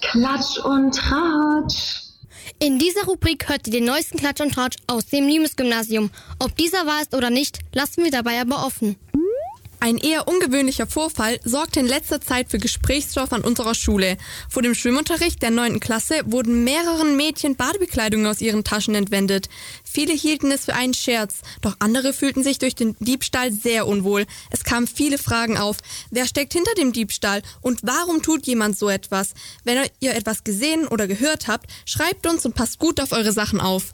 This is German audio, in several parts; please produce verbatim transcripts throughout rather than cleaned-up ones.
Klatsch und Tratsch. In dieser Rubrik hört ihr den neuesten Klatsch und Tratsch aus dem Limes-Gymnasium. Ob dieser wahr ist oder nicht, lassen wir dabei aber offen. Ein eher ungewöhnlicher Vorfall sorgte in letzter Zeit für Gesprächsstoff an unserer Schule. Vor dem Schwimmunterricht der neunten Klasse wurden mehreren Mädchen Badebekleidung aus ihren Taschen entwendet. Viele hielten es für einen Scherz, doch andere fühlten sich durch den Diebstahl sehr unwohl. Es kamen viele Fragen auf. Wer steckt hinter dem Diebstahl und warum tut jemand so etwas? Wenn ihr etwas gesehen oder gehört habt, schreibt uns und passt gut auf eure Sachen auf.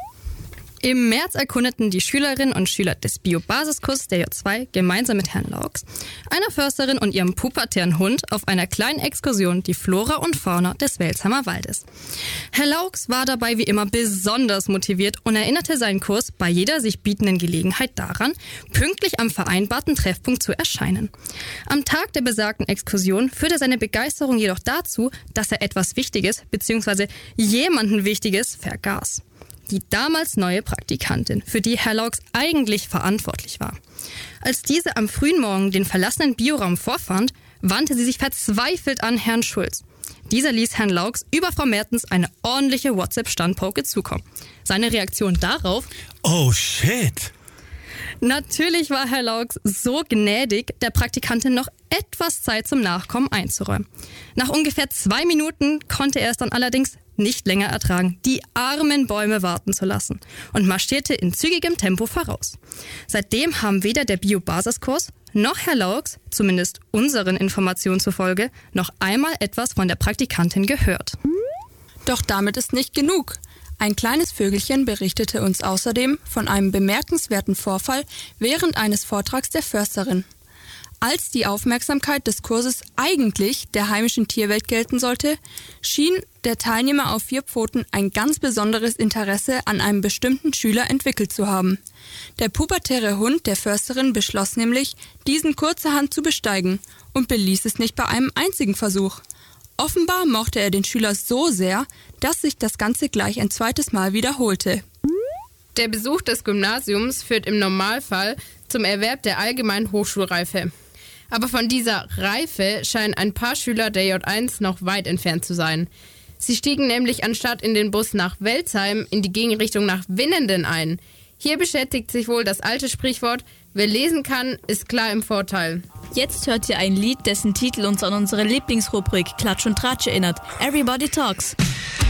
Im März erkundeten die Schülerinnen und Schüler des Bio-Basiskurses der J zwei gemeinsam mit Herrn Laux, einer Försterin und ihrem pubertären Hund auf einer kleinen Exkursion die Flora und Fauna des Welsheimer Waldes. Herr Laux war dabei wie immer besonders motiviert und erinnerte seinen Kurs bei jeder sich bietenden Gelegenheit daran, pünktlich am vereinbarten Treffpunkt zu erscheinen. Am Tag der besagten Exkursion führte seine Begeisterung jedoch dazu, dass er etwas Wichtiges bzw. jemanden Wichtiges vergaß. Die damals neue Praktikantin, für die Herr Laux eigentlich verantwortlich war. Als diese am frühen Morgen den verlassenen Bioraum vorfand, wandte sie sich verzweifelt an Herrn Schulz. Dieser ließ Herrn Laux über Frau Mertens eine ordentliche WhatsApp-Standpoke zukommen. Seine Reaktion darauf: Oh shit! Natürlich war Herr Laux so gnädig, der Praktikantin noch etwas Zeit zum Nachkommen einzuräumen. Nach ungefähr zwei Minuten konnte er es dann allerdings nicht länger ertragen, die armen Bäume warten zu lassen und marschierte in zügigem Tempo voraus. Seitdem haben weder der Bio-Basiskurs noch Herr Laux, zumindest unseren Informationen zufolge, noch einmal etwas von der Praktikantin gehört. Doch damit ist nicht genug. Ein kleines Vögelchen berichtete uns außerdem von einem bemerkenswerten Vorfall während eines Vortrags der Försterin. Als die Aufmerksamkeit des Kurses eigentlich der heimischen Tierwelt gelten sollte, schien der Teilnehmer auf vier Pfoten ein ganz besonderes Interesse an einem bestimmten Schüler entwickelt zu haben. Der pubertäre Hund der Försterin beschloss nämlich, diesen kurzerhand zu besteigen und beließ es nicht bei einem einzigen Versuch. Offenbar mochte er den Schüler so sehr, dass sich das Ganze gleich ein zweites Mal wiederholte. Der Besuch des Gymnasiums führt im Normalfall zum Erwerb der allgemeinen Hochschulreife. Aber von dieser Reife scheinen ein paar Schüler der J eins noch weit entfernt zu sein. Sie stiegen nämlich anstatt in den Bus nach Welzheim in die Gegenrichtung nach Winnenden ein. Hier bestätigt sich wohl das alte Sprichwort: Wer lesen kann, ist klar im Vorteil. Jetzt hört ihr ein Lied, dessen Titel uns an unsere Lieblingsrubrik Klatsch und Tratsch erinnert. Everybody Talks.